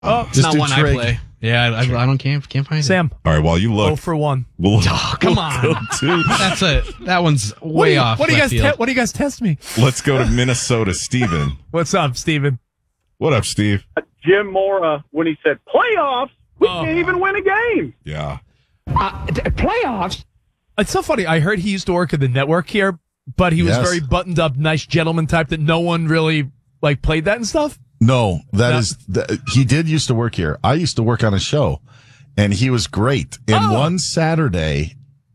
Oh, it's not one I play. Yeah, I don't can't find it. Sam. All right, while you look. 0 for 1. Come on. That one's way off. What do you guys test me? Let's go to Minnesota. Steven. What's up, Steven? What up, Steve? Jim Mora, when he said playoffs, we can't even win a game. Yeah. Playoffs? It's so funny. I heard he used to work at the network here, but he was very buttoned up, nice gentleman type that no one really played that and stuff. No, he did used to work here. I used to work on a show, and he was great. And one Saturday,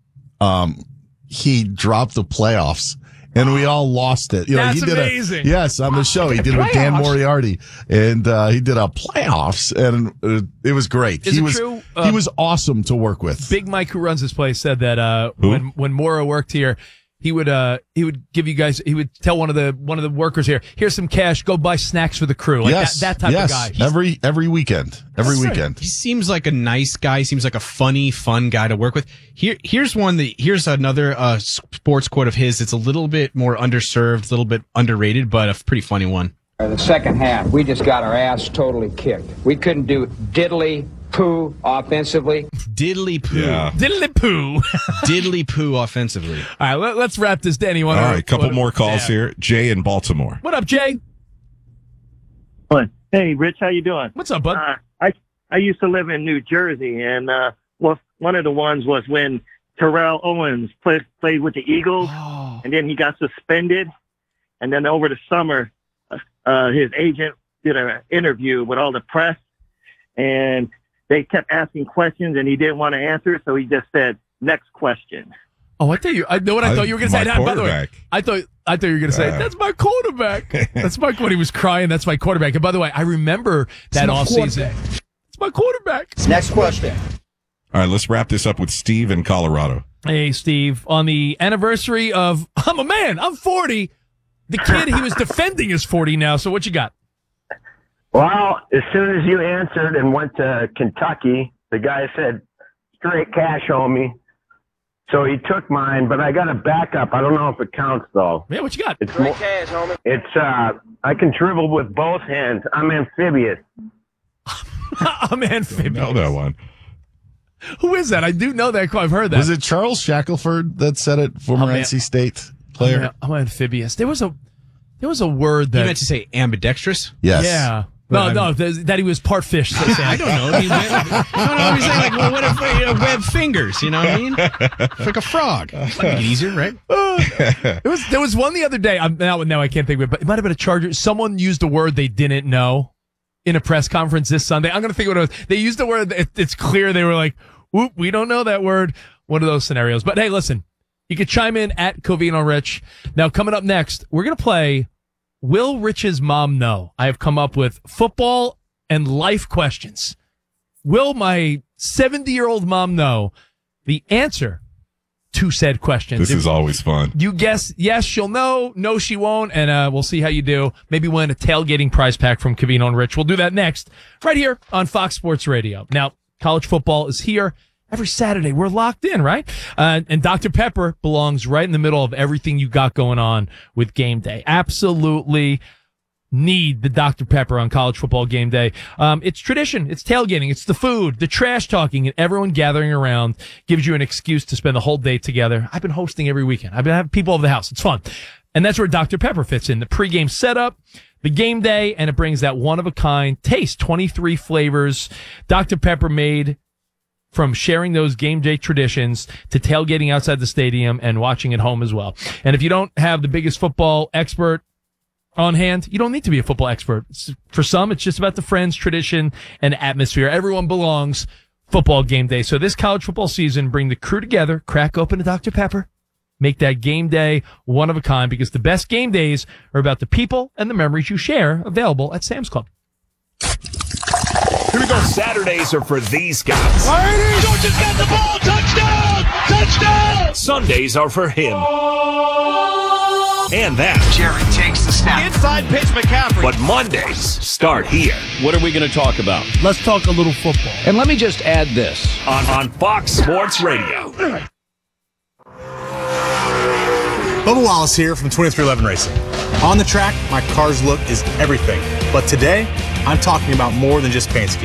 he dropped the playoffs, and we all lost it. That's he did amazing. Yes, on the show. He did it with Dan Moriarty, and he did a playoffs, and it was great. Is it true? He was awesome to work with. Big Mike, who runs this place, said that when Mora worked here, he would give you guys. He would tell one of the workers here, "Here's some cash. Go buy snacks for the crew." That type of guy. Every weekend. He seems like a nice guy. He seems like a funny, fun guy to work with. Here's another sports quote of his. It's a little bit more underserved, a little bit underrated, but a pretty funny one. The second half, we just got our ass totally kicked. We couldn't do diddly poo offensively. Diddly poo. Yeah. Diddly poo. Diddly poo offensively. All right, let's wrap this. Danny, all right, couple more calls here. Jay in Baltimore. What up, Jay? Hey, Rich, how you doing? What's up, bud? I used to live in New Jersey, and one of the ones was when Terrell Owens played with the Eagles, and then he got suspended, and then over the summer, his agent did an interview with all the press, and they kept asking questions, and he didn't want to answer, so he just said, "Next question." Oh, I know what I thought you were going to say. By the way, I thought you were going to say, "That's my quarterback." That's when he was crying. That's my quarterback. And by the way, I remember that off season. It's my quarterback. Next question. All right, let's wrap this up with Steve in Colorado. Hey, Steve. On the anniversary of I'm a man. I'm 40. The kid he was defending is 40 now. So what you got? Well, as soon as you answered and went to Kentucky, the guy said, "Straight cash, homie." So he took mine, but I got a backup. I don't know if it counts, though. Yeah, what you got? It's straight cash, homie. It's, I can dribble with both hands. I'm amphibious. I'm amphibious. I know that one. Who is that? I do know that. I've heard that. Was it Charles Shackelford that said it? Former NC State player. I'm amphibious. There was a word that you meant to say ambidextrous. Yes. Yeah. No, that he was part fish. So I don't know. He's saying like, well, what if web fingers? You know what I mean? It's like a frog. It's make it easier, right? There was one the other day. Now I can't think of it, but it might have been a Charger. Someone used a word they didn't know in a press conference this Sunday. I'm going to think what it was. They used a word. It's clear they were like, "Whoop, we don't know that word." One of those scenarios. But hey, listen, you can chime in at Covino Rich. Now, coming up next, we're going to play Will Rich's Mom Know? I have come up with football and life questions. Will my 70-year-old mom know the answer to said questions? This is always fun. You guess yes, she'll know. No, she won't. And we'll see how you do. Maybe win a tailgating prize pack from Covino and Rich. We'll do that next, right here on Fox Sports Radio. Now, college football is here. Every Saturday, we're locked in, right? And Dr. Pepper belongs right in the middle of everything you got going on with game day. Absolutely need the Dr. Pepper on college football game day. It's tradition. It's tailgating. It's the food, the trash talking, and everyone gathering around gives you an excuse to spend the whole day together. I've been hosting every weekend. I've been having people over the house. It's fun. And that's where Dr. Pepper fits in. The pregame setup, the game day, and it brings that one-of-a-kind taste. 23 flavors. Dr. Pepper made from sharing those game day traditions to tailgating outside the stadium and watching at home as well. And if you don't have the biggest football expert on hand, you don't need to be a football expert. For some, it's just about the friends, tradition, and atmosphere. Everyone belongs football game day. So this college football season, bring the crew together, crack open a Dr. Pepper, make that game day one of a kind, because the best game days are about the people and the memories you share, available at Sam's Club. Here we go. Saturdays are for these guys. Georgia's got the ball. Touchdown! Touchdown! Sundays are for him. And that. Jerry takes the snap. Inside pitch McCaffrey. But Mondays start here. What are we going to talk about? Let's talk a little football. And let me just add this. On Fox Sports Radio. Bubba Wallace here from 2311 Racing. On the track, my car's look is everything. But today, I'm talking about more than just paint scheme.